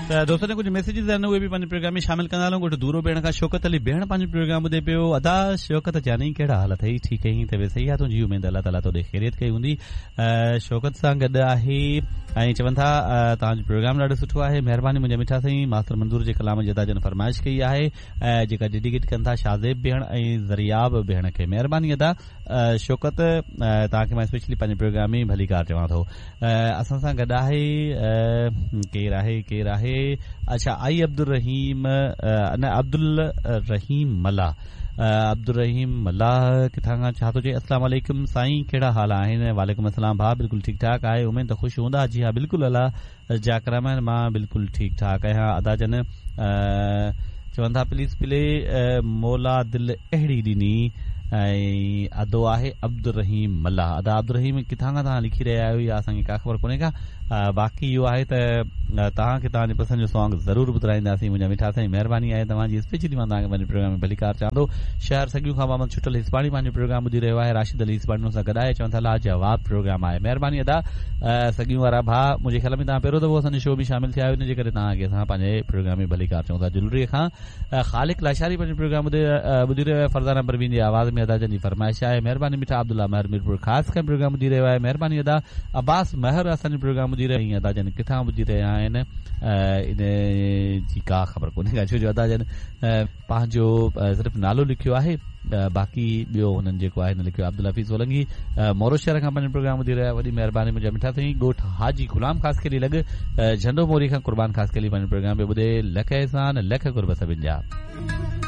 दोस्तों ने कुछ मैसेजेस आहिनि उहे बि पंहिंजे प्रोग्राम में शामिल कंदा हलूं। कुझु दूरो भेण खां शौकत अली भेण पंहिंजो प्रोग्राम ॿुधे पियो। अदा शौकत जानी कहिड़ा हाल अथई? ठीकु आहीं? तबियत सही आहे तुंहिंजी? उमेद अलाह ताला तोॾे ख़ैरियत कई हूंदी। शौकत सां गॾु आहे ऐं चवनि था तव्हांजो प्रोग्राम ॾाढो सुठो आहे। महिरबानी मुंहिंजा मिठा साईं मास्टर मंज़ूर जे कलाम जी अदा जन फरमाइश कई आहे जेका डेडिकेट कनि था शाज़ेब भेण ऐं ज़रियाब भेण खे। महिरबानी अदा शौकत तव्हांखे मां स्पेशली पंहिंजे प्रोग्राम में भली कार चवां थो। असां सां गॾु आहे केरु आहे अच्छा आई अब्दुल रहीम मल्ला। अब्दुल रहीम मल्ला किथां खां छा थो चए? अस्सलाम वालेकुम साईं, कहिड़ा हाल आहिनि? वालेकुम अस्सलाम भाउ, बिल्कुलु ठीकु ठाक आहे। उमेद त ख़ुशि हूंदा? जी हा बिल्कुलु अल्लाह जा करम आहिनि, मां बिल्कुलु ठीकु ठाक आहियां। अदा जन चवनि था प्लीज़ प्ले मौला दिल अहिड़ी ॾिनी ऐं अदो आहे अब्दुल रहीम मल्ला। अदा अब्दुल रहीम किथां खां तव्हां लिखी रहिया आहियो या असांखे का ख़बर कोन्हे का। बाक़ी इहो आहे त तव्हांखे तव्हांजे पसंदि जो सॉन्ग ज़रूरु ॿुधाईंदासीं। मुंहिंजा मिठा साईं महिरबानी आहे तव्हांजी। स्पेशली मां तव्हांखे पंहिंजे प्रोग्राम में भली कार चाहियां थो। शहर सॻियूं खां मोहम्मद छुटल हिस्पाणी पंहिंजो प्रोग्राम ॿुधी रहियो आहे। राशिद अली हिस्पाणी सां गॾु आहे। चवनि था लाजवाब प्रोग्राम आहे। महिरबानी अदा सॻियूं वारा भाउ, मुंहिंजे ख़्याल में तव्हां पहिरियों दफ़ो असांजे शो में शामिल थिया आहियो, इन जे करे तव्हांखे असां पंहिंजे प्रोग्राम में भली कार चऊं था। जुलरीअ खां ख़ालिक लाशारी पंहिंजो प्रोग्राम ॿुधी रहियो आहे। फरज़ाना परवीन जी आवाज़ में अदा जन जी फरमाइश आहे। महिरबानी मिठा अब्दुल्ला महर मीरपुर ख़ासि खां प्रोग्राम ॿुधी रहियो आहे। महिरबानी अदा अब्बास महर असांजो प्रोग्राम ॿुधी रहिया आहिनि। अदा जन किथां ॿुधी रहिया आहिनि इन जी का ख़बर कोन्हे का, छो जो अदा जन पंहिंजो सिर्फ़ु नालो लिखियो आहे, बाक़ी ॿियो हुननि जेको आहे न लिखियो। अब्दुल हफ़ीज़ सोलंगी मोरो शहर खां पंहिंजो प्रोग्राम ॿुधी रहिया। वॾी महिरबानी मुंहिंजा मिठा साईं। ॻोठ हाजी गुलाम ख़ासि कली लॻ झंडो मोरी खां क़ुर्बान ख़ासि कली पंहिंजो प्रोग्राम पियो ॿुधे। लख एहसान लख कुर्ब सभिनि जा।